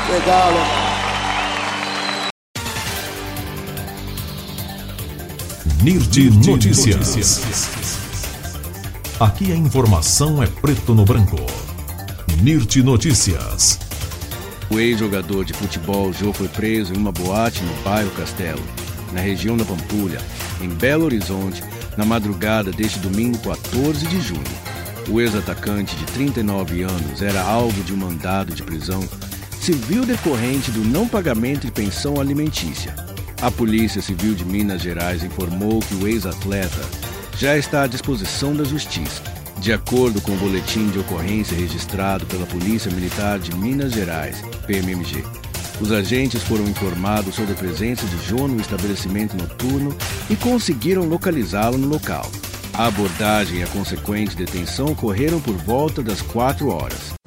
Legal, legal. NIRT Notícias. Aqui a informação é preto no branco. NIRT Notícias. O ex-jogador de futebol Jô foi preso em uma boate no bairro Castelo, na região da Pampulha, em Belo Horizonte, na madrugada deste domingo 14 de junho. O ex-atacante de 39 anos era alvo de um mandado de prisão civil decorrente do não pagamento de pensão alimentícia. A Polícia Civil de Minas Gerais informou que o ex-atleta já está à disposição da Justiça. De acordo com o boletim de ocorrência registrado pela Polícia Militar de Minas Gerais, PMMG, os agentes foram informados sobre a presença de Jô no estabelecimento noturno e conseguiram localizá-lo no local. A abordagem e a consequente detenção ocorreram por volta das 4 horas.